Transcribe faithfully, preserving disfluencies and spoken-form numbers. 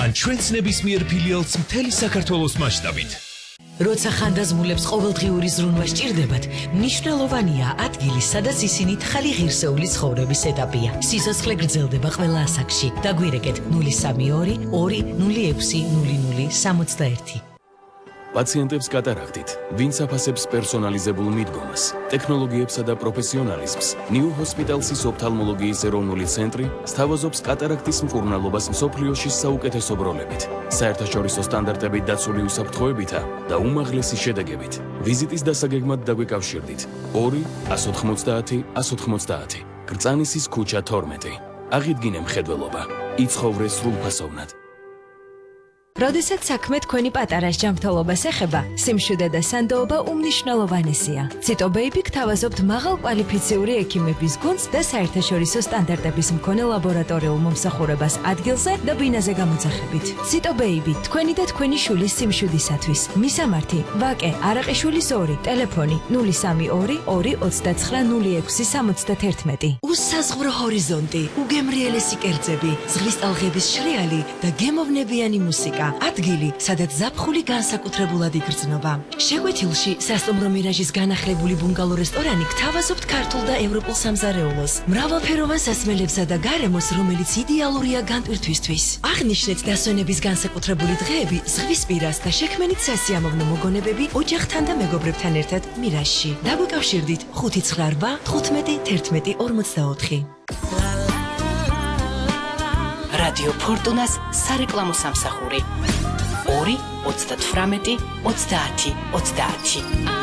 ან ჩვენს ნებისმიერ ფილიალს მთელი საქართველოს მასშტაბით. როცა ხანდაზმულებს ყოველდღიური ზრუნვა სჭირდებათ, მნიშვნელოვანია ადგილი, სადაც ისინი თხალი ღირსეული ცხოვრების ეტაპია. სიცოცხლე გრძელდება ყველა ასაკში. დაგვირეკეთ ნული სამი ორი ორი ნული ექვსი ნული ნული სამოცდაერთი. პაციენტებს კატარაქტით, ვინც აფასებს პერსონალიზებულ მიდგომას, ტექნოლოგიებსა და პროფესიონალიზმს, ნიუ ჰოსპიტალსის ოფთალმოლოგიის ეროვნული ცენტრი სთავაზობს კატარაქტის მკურნალობას მსოფლიოში საუკეთესო ბროლებით, საერთაშორისო სტანდარტებით დაცული უსაფრთხოებითა და უმაღლესი შედეგებით. ვიზიტის დასაგეგმად დაგვიკავშირდით ორი ას ოთხმოცდაათი ას ოთხმოცდაათი, გრწანისის ქუჩა თორმეტი. აღიდგინე მხედველობა, იცხოვრე სრულფასოვნად. როდესაც საქმე თქვენი პატარას ჯანმრთელობას ეხება, სიმშვიდე და სანდოობა უმნიშვნელოვანესია. ციტო ბეიბი გთავაზობთ მაღალ კვალიფიციური ექიმების გუნდს და საერთაშორისო სტანდარტების მქონე ლაბორატორიულ მომსახურებას ადგილზე და ბინაზე გამოძახებით. ციტო ბეიბი, თქვენი და თქვენი შვილის სიმშვიდისათვის. მისამართი: ვაკე არაყიშვილის ორი, ტელეფონი ნული სამი ორი ორი ოცდაცხრა ნული ექვსი სამოცდაათი. უსაზღვრო ჰორიზონტი, უგემრიელესი კერძები, ზღვის ტალღების შრიალი და გემოვნებიანი მუსიკა. ადგილი, სადაც ზაფხული განსაკუთრებულად იგრძნობა. შეგვეთილში სასტუმრო მირაჟის განახლებული ბუნგალო რესტორანი გთავაზობთ ქართულ და ევროპულ სამზარეულოს, მრავალფეროვან სასმელებსა და გარემოს, რომელიც იდეალურია განტვირთვისთვის. აღნიშნეთ დასვენების განსაკუთრებული დღეები ზღვის პირას და შექმენით სასიამოვნო მოგონებები ოჯახთან და მეგობრებთან ერთად მირაჟში. დაგვიკავშირდით ხუთი ცხრა რვა თხუთმეტი თერთმეტი ორმოცდაოთხი. რადიო ფორტუნას სარეკლამო სამსახური ორი ოცდათვრამეტი ოცდაათი ოცდაათი.